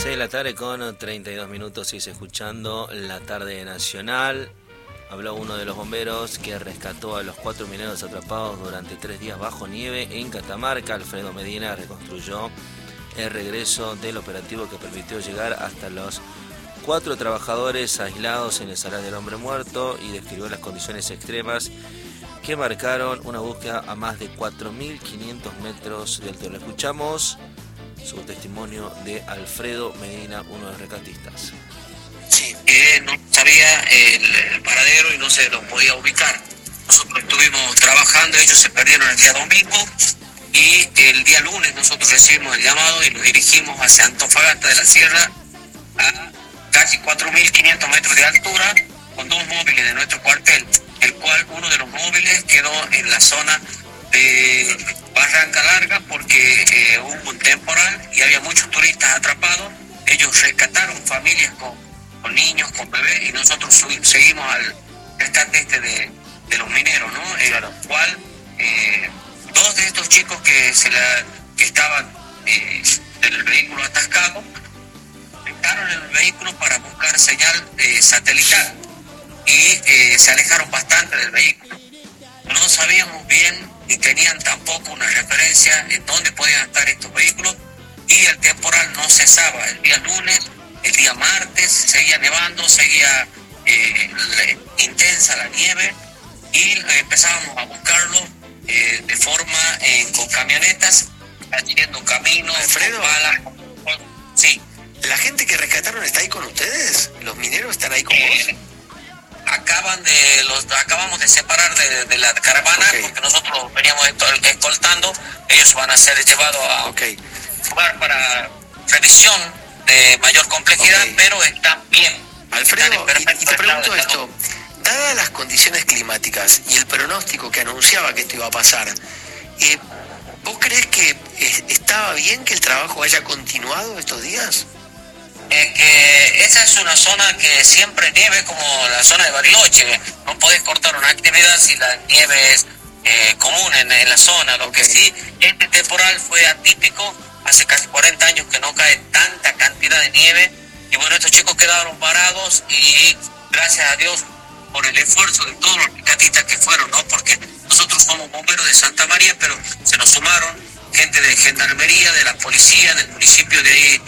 6 de la tarde con 32 minutos, sigues escuchando La Tarde Nacional. Habló uno de los bomberos que rescató a los 4 mineros atrapados durante 3 días bajo nieve en Catamarca. Alfredo Medina reconstruyó el regreso del operativo que permitió llegar hasta los 4 trabajadores aislados en el Salar del Hombre Muerto y describió las condiciones extremas que marcaron una búsqueda a más de 4.500 metros de altura. Escuchamos su testimonio de Alfredo Medina, uno de los rescatistas. Sí, no sabía el paradero y no se los podía ubicar. Nosotros estuvimos trabajando, ellos se perdieron el día domingo y el día lunes nosotros recibimos el llamado y nos dirigimos hacia Antofagasta de la Sierra a casi 4.500 metros de altura con 2 móviles de nuestro cuartel, el cual uno de los móviles quedó en la zona de Barranca Larga porque hubo un temporal y había muchos turistas atrapados. Ellos rescataron familias con niños, con bebés, y nosotros seguimos al rescate de los mineros, ¿no? Claro. El cual 2 de estos chicos que estaban en el vehículo atascado entraron en el vehículo para buscar señal satelital y se alejaron bastante del vehículo. No sabíamos bien ni tenían tampoco una referencia en dónde podían estar estos vehículos, y el temporal no cesaba. El día lunes, el día martes seguía nevando, seguía intensa la nieve, y empezábamos a buscarlo de forma con camionetas, haciendo caminos, Alfredo, con balas. Sí. ¿La gente que rescataron está ahí con ustedes? ¿Los mineros están ahí con vos? Acabamos de separar de la caravana, okay, porque nosotros veníamos escoltando. Ellos van a ser llevados a lugar para revisión de mayor complejidad, okay, pero están bien. Alfredo, y te pregunto esto, dadas las condiciones climáticas y el pronóstico que anunciaba que esto iba a pasar, ¿vos crees que estaba bien que el trabajo haya continuado estos días? Que esa es una zona que siempre nieve, como la zona de Bariloche. No podés cortar una actividad si la nieve es común en la zona. Lo que sí, este temporal fue atípico. Hace casi 40 años que no cae tanta cantidad de nieve. Y bueno, estos chicos quedaron varados, y gracias a Dios por el esfuerzo de todos los rescatistas que fueron, ¿no? Porque nosotros somos bomberos de Santa María, pero se nos sumaron gente de Gendarmería, de la policía, del municipio de ahí,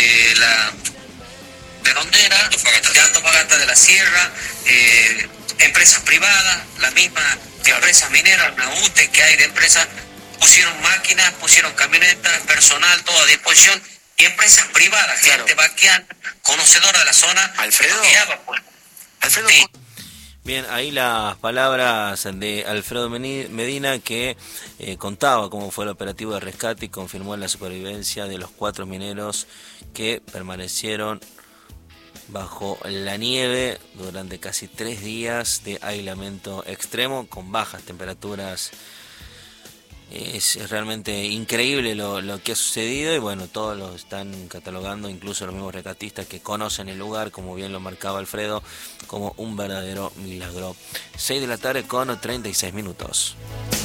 de Rondera, de Antofagasta de la Sierra, empresas privadas, la misma empresa minera, la UTE que hay de empresas, pusieron máquinas, pusieron camionetas, personal, todo a disposición, y empresas privadas, claro, gente vaquiana, conocedora de la zona. Alfredo, Alfredo, sí. Bien, ahí las palabras de Alfredo Medina, que contaba cómo fue el operativo de rescate y confirmó la supervivencia de los 4 mineros que permanecieron bajo la nieve durante casi 3 días de aislamiento extremo con bajas temperaturas. Es realmente increíble lo que ha sucedido, y bueno, todos lo están catalogando, incluso los mismos rescatistas que conocen el lugar, como bien lo marcaba Alfredo, como un verdadero milagro. 6 de la tarde con 36 minutos.